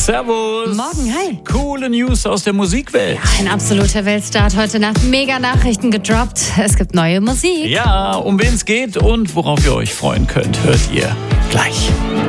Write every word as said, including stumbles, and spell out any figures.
Servus. Morgen, hi. Coole News aus der Musikwelt. Ein absoluter Weltstart, heute Nacht mega Nachrichten gedroppt. Es gibt neue Musik. Ja, um wen es geht und worauf ihr euch freuen könnt, hört ihr gleich.